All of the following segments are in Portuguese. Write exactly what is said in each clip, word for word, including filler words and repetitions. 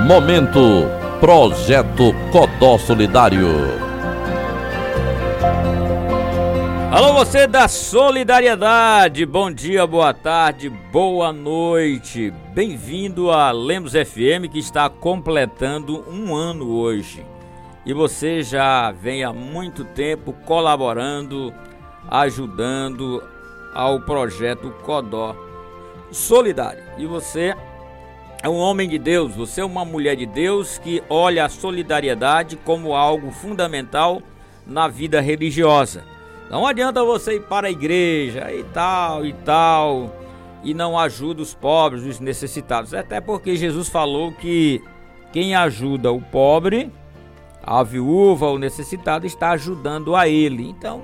Momento Projeto Codó Solidário. Alô, você da solidariedade, bom dia, boa tarde, boa noite. Bem-vindo a Lemos F M, que está completando um ano hoje. E você já vem há muito tempo colaborando, ajudando ao projeto Codó Solidário. E você é um homem de Deus, você é uma mulher de Deus que olha a solidariedade como algo fundamental na vida religiosa. Não adianta você ir para a igreja e tal e tal e não ajuda os pobres, os necessitados. Até porque Jesus falou que quem ajuda o pobre, a viúva, o necessitado, está ajudando a ele. Então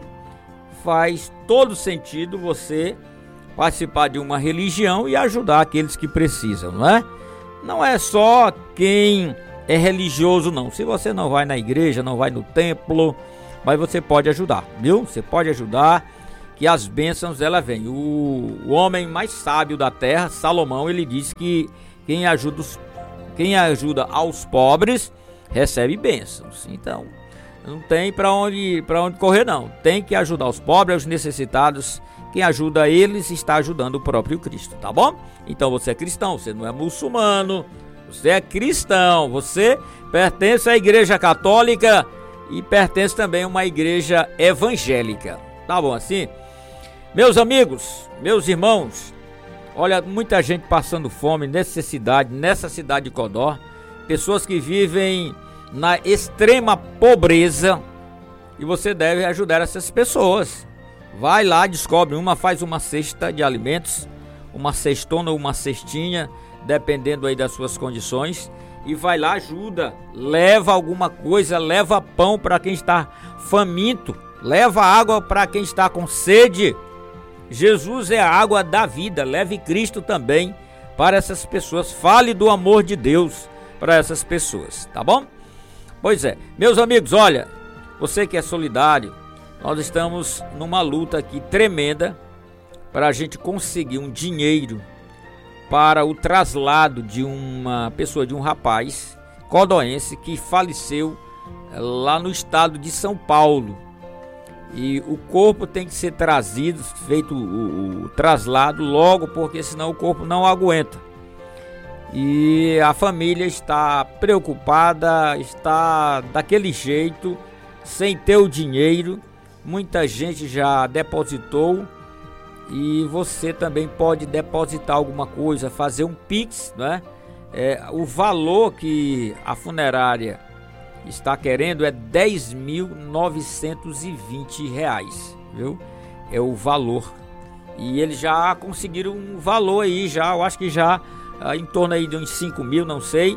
faz todo sentido você participar de uma religião e ajudar aqueles que precisam, não é? Não é só quem é religioso, não. Se você não vai na igreja, não vai no templo, mas você pode ajudar, viu? Você pode ajudar, que as bênçãos ela vêm. O, o homem mais sábio da terra, Salomão, ele disse que quem ajuda, os, quem ajuda aos pobres recebe bênçãos. Então, não tem para onde, para onde correr, não. Tem que ajudar os pobres, os necessitados. Quem ajuda eles está ajudando o próprio Cristo, tá bom? Então você é cristão, você não é muçulmano, você é cristão, você pertence à Igreja Católica e pertence também a uma igreja evangélica, tá bom assim? Meus amigos, meus irmãos, olha, muita gente passando fome, necessidade nessa cidade de Codó, pessoas que vivem na extrema pobreza e você deve ajudar essas pessoas. Vai lá, descobre uma, faz uma cesta de alimentos, uma cestona ou uma cestinha, dependendo aí das suas condições, e vai lá, ajuda, leva alguma coisa, leva pão para quem está faminto, leva água para quem está com sede. Jesus é a água da vida, leve Cristo também para essas pessoas, fale do amor de Deus para essas pessoas, tá bom? Pois é, meus amigos, olha, você que é solidário, nós estamos numa luta aqui tremenda para a gente conseguir um dinheiro para o traslado de uma pessoa, de um rapaz codoense que faleceu lá no estado de São Paulo. E o corpo tem que ser trazido, feito o, o traslado logo, porque senão o corpo não aguenta. E a família está preocupada, está daquele jeito, sem ter o dinheiro. Muita gente já depositou e você também pode depositar alguma coisa, fazer um Pix, né? É, o valor que a funerária está querendo é dez mil novecentos e vinte reais, viu? É o valor. E eles já conseguiram um valor aí, já, eu acho que já ah, em torno aí de uns cinco mil, não sei.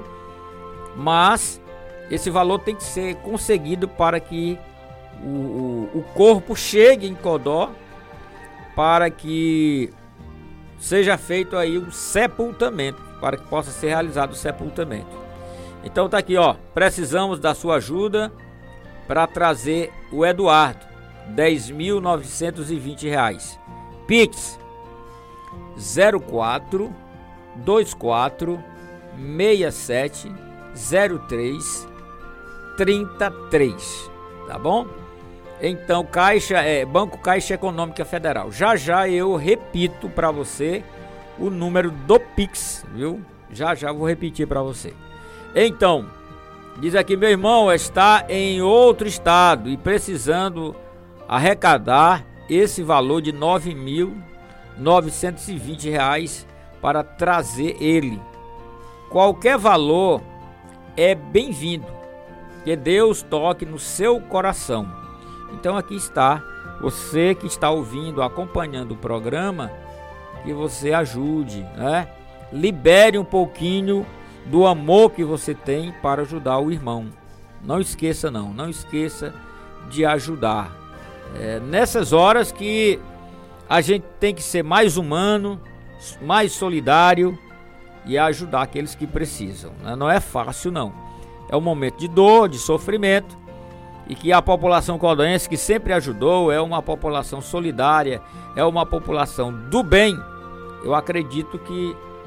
Mas esse valor tem que ser conseguido para que O, o, o corpo chegue em Codó, para que seja feito aí o sepultamento, para que possa ser realizado o sepultamento. Então tá aqui, ó, precisamos da sua ajuda para trazer o Eduardo, dez mil novecentos e vinte reais. Pix zero quatro dois quatro seis sete zero três três três, tá bom? Então, Caixa, é, Banco Caixa Econômica Federal. Já já eu repito para você o número do Pix, viu? Já já vou repetir para você. Então, diz aqui, meu irmão está em outro estado e precisando arrecadar esse valor de nove mil novecentos e vinte reais para trazer ele. Qualquer valor é bem-vindo, que Deus toque no seu coração. Então aqui está, você que está ouvindo, acompanhando o programa, que você ajude, né? Libere um pouquinho do amor que você tem para ajudar o irmão. Não esqueça não, não esqueça de ajudar. É nessas horas que a gente tem que ser mais humano, mais solidário e ajudar aqueles que precisam, né? Não é fácil não, é um momento de dor, de sofrimento. E que a população codoense, que sempre ajudou, é uma população solidária, é uma população do bem. Eu acredito que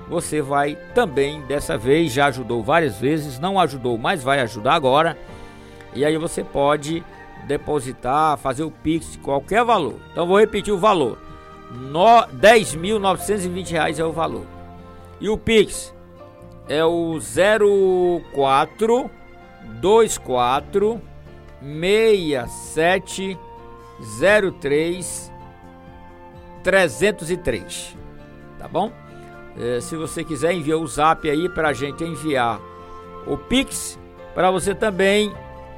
você vai também, dessa vez, já ajudou várias vezes, não ajudou, mas vai ajudar agora. E aí você pode depositar, fazer o Pix de qualquer valor. Então vou repetir o valor. No, dez mil novecentos e vinte reais é o valor. E o Pix é o zero quatro dois quatro seis sete zero três trezentos e três, tá bom? É, se você quiser enviar o zap aí pra gente enviar o Pix, para você também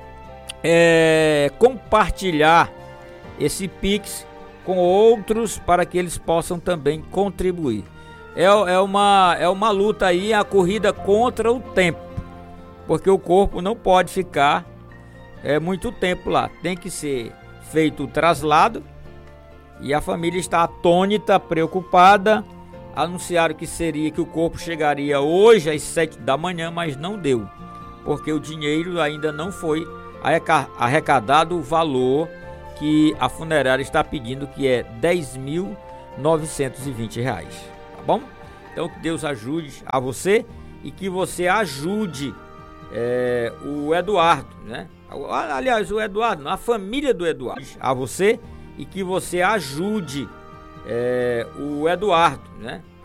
é, compartilhar esse Pix com outros para que eles possam também contribuir. É, é, uma, é uma luta aí, a corrida contra o tempo, porque o corpo não pode ficar é, muito tempo lá, tem que ser feito o traslado. E a família está atônita, preocupada. Anunciaram que seria que o corpo chegaria hoje às sete da manhã, mas não deu, porque o dinheiro ainda não foi arrecadado, o valor que a funerária está pedindo, que é dez mil novecentos e vinte reais, tá bom? Então que Deus ajude a você e que você ajude é, o Eduardo, né? Aliás, o Eduardo, não, a família do Eduardo, a você, e que você ajude é, o Eduardo, né?